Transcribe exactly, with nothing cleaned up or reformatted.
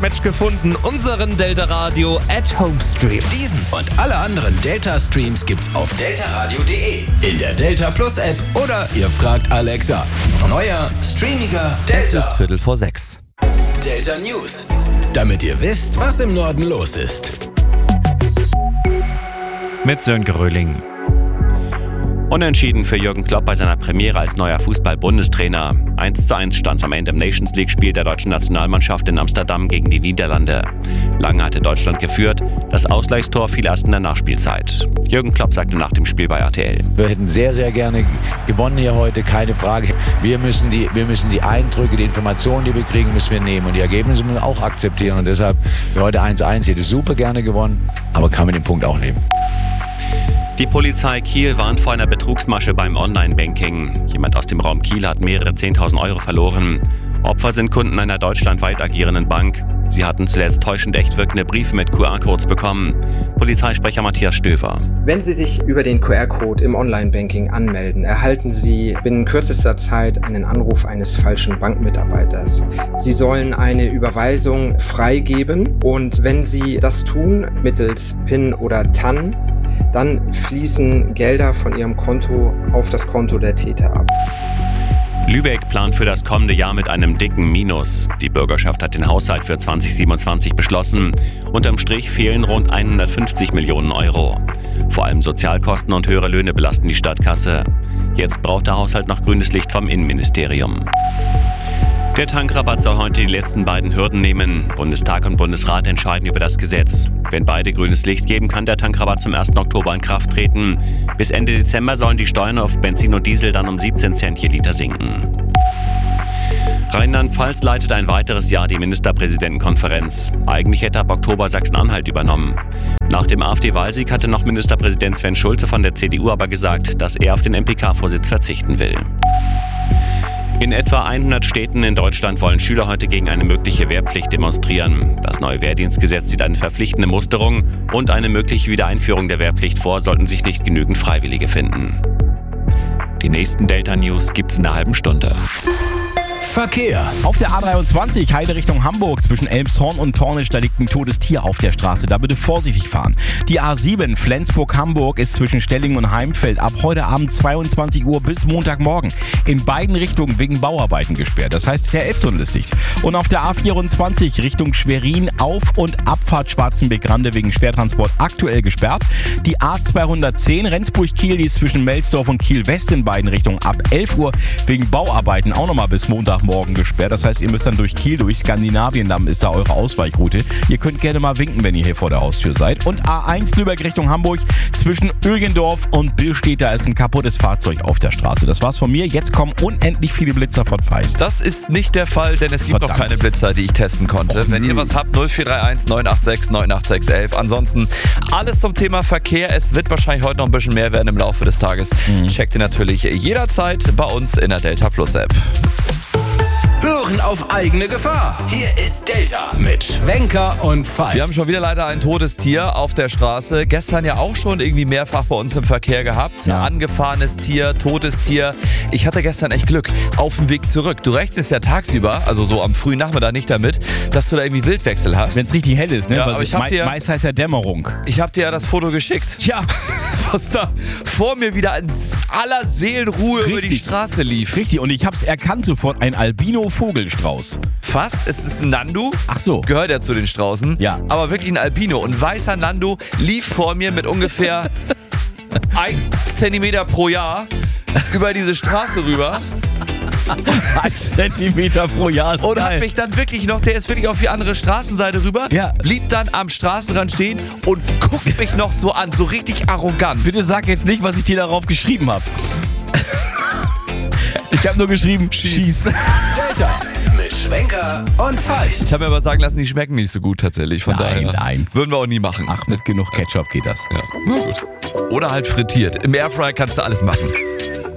Match gefunden, unseren Delta Radio at Home Stream. Diesen und alle anderen Delta-Streams gibt's auf delta radio punkt de, in der Delta Plus App oder ihr fragt Alexa. Neuer, streamiger Delta. Es ist Viertel vor sechs. Delta News, damit ihr wisst, was im Norden los ist. Mit Sönke Röhling. Unentschieden für Jürgen Klopp bei seiner Premiere als neuer Fußball-Bundestrainer. eins zu eins stand es am Ende im Nations League-Spiel der deutschen Nationalmannschaft in Amsterdam gegen die Niederlande. Lange hatte Deutschland geführt, das Ausgleichstor fiel erst in der Nachspielzeit. Jürgen Klopp sagte nach dem Spiel bei R T L: Wir hätten sehr, sehr gerne gewonnen hier heute, keine Frage. Wir müssen die, wir müssen die Eindrücke, die Informationen, die wir kriegen, müssen wir nehmen. Und die Ergebnisse müssen wir auch akzeptieren. Und deshalb für heute eins zu eins, hätte super gerne gewonnen, aber kann man den Punkt auch nehmen. Die Polizei Kiel warnt vor einer Betrugsmasche beim Online-Banking. Jemand aus dem Raum Kiel hat mehrere zehntausend Euro verloren. Opfer sind Kunden einer deutschlandweit agierenden Bank. Sie hatten zuletzt täuschend echt wirkende Briefe mit Q R-Codes bekommen. Polizeisprecher Matthias Stöver. Wenn Sie sich über den Q R-Code im Online-Banking anmelden, erhalten Sie binnen kürzester Zeit einen Anruf eines falschen Bankmitarbeiters. Sie sollen eine Überweisung freigeben und wenn Sie das tun, mittels P I N oder T A N, dann fließen Gelder von Ihrem Konto auf das Konto der Täter ab. Lübeck plant für das kommende Jahr mit einem dicken Minus. Die Bürgerschaft hat den Haushalt für zwanzig siebenundzwanzig beschlossen. Unterm Strich fehlen rund hundertfünfzig Millionen Euro. Vor allem Sozialkosten und höhere Löhne belasten die Stadtkasse. Jetzt braucht der Haushalt noch grünes Licht vom Innenministerium. Der Tankrabatt soll heute die letzten beiden Hürden nehmen. Bundestag und Bundesrat entscheiden über das Gesetz. Wenn beide grünes Licht geben, kann der Tankrabatt zum ersten Oktober in Kraft treten. Bis Ende Dezember sollen die Steuern auf Benzin und Diesel dann um siebzehn Cent je Liter sinken. Rheinland-Pfalz leitet ein weiteres Jahr die Ministerpräsidentenkonferenz. Eigentlich hätte ab Oktober Sachsen-Anhalt übernommen. Nach dem AfD-Wahlsieg hatte noch Ministerpräsident Sven Schulze von der C D U aber gesagt, dass er auf den M P K-Vorsitz verzichten will. In etwa hundert Städten in Deutschland wollen Schüler heute gegen eine mögliche Wehrpflicht demonstrieren. Das neue Wehrdienstgesetz sieht eine verpflichtende Musterung und eine mögliche Wiedereinführung der Wehrpflicht vor, sollten sich nicht genügend Freiwillige finden. Die nächsten Delta News gibt's in einer halben Stunde. Verkehr. Auf der A dreiundzwanzig Heide Richtung Hamburg zwischen Elmshorn und Tornisch, da liegt ein totes Tier auf der Straße. Da bitte vorsichtig fahren. Die A sieben Flensburg-Hamburg ist zwischen Stellingen und Heimfeld ab heute Abend zweiundzwanzig Uhr bis Montagmorgen in beiden Richtungen wegen Bauarbeiten gesperrt. Das heißt, der Elbtunnel ist dicht. Und auf der A vierundzwanzig Richtung Schwerin Auf- und Abfahrt Schwarzenbeck-Rande wegen Schwertransport aktuell gesperrt. Die A zweihundertzehn Rendsburg-Kiel, die ist zwischen Melsdorf und Kiel-West in beiden Richtungen ab elf Uhr wegen Bauarbeiten auch nochmal bis Montag morgen gesperrt. Das heißt, ihr müsst dann durch Kiel, durch Skandinavien, dann ist da eure Ausweichroute. Ihr könnt gerne mal winken, wenn ihr hier vor der Haustür seid. Und A eins Lübeck Richtung Hamburg zwischen Ögendorf und Billstedt, da ist ein kaputtes Fahrzeug auf der Straße. Das war's von mir. Jetzt kommen unendlich viele Blitzer von Feist. Das ist nicht der Fall, denn es gibt Verdammt. noch keine Blitzer, die ich testen konnte. Oh, wenn ihr was habt, null vier drei eins neun acht sechs neun acht sechs eins eins. Ansonsten alles zum Thema Verkehr. Es wird wahrscheinlich heute noch ein bisschen mehr werden im Laufe des Tages. Mhm. Checkt ihr natürlich jederzeit bei uns in der Delta Plus App. Hören auf eigene Gefahr. Hier ist Delta mit Schwenker und Feist. Wir haben schon wieder leider ein totes Tier auf der Straße. Gestern ja auch schon irgendwie mehrfach bei uns im Verkehr gehabt. Ja. Angefahrenes Tier, totes Tier. Ich hatte gestern echt Glück auf dem Weg zurück. Du rechnest ja tagsüber, also so am frühen Nachmittag nicht damit, dass du da irgendwie Wildwechsel hast. Wenn es richtig hell ist, ne? Ja, Weil aber ich me- hab dir- meist heißt ja Dämmerung. Ich habe dir ja das Foto geschickt. Ja, Was da vor mir wieder in aller Seelenruhe über die Richtig. Straße lief. richtig. Und ich hab's erkannt sofort. Ein Albino-Vogelstrauß. Fast, es ist ein Nandu. Ach so. Gehört ja zu den Straußen. Ja. Aber wirklich ein Albino. Und weißer Nandu lief vor mir mit ungefähr ein Zentimeter pro Jahr über diese Straße rüber. Ein Zentimeter pro Jahr. ist Und geil. hat mich dann wirklich noch, der ist wirklich auf die andere Straßenseite rüber, Ja. blieb dann am Straßenrand stehen und guckt mich noch so an, so richtig arrogant. Bitte sag jetzt nicht, was ich dir darauf geschrieben habe. Ich habe nur geschrieben, schieß. Delta mit Schwenker und Feist. Ich habe mir aber sagen lassen, die schmecken nicht so gut tatsächlich. Von Nein, daher nein. würden wir auch nie machen. Ach, mit genug Ketchup geht das. Ja, na gut. Oder halt frittiert. Im Airfryer kannst du alles machen.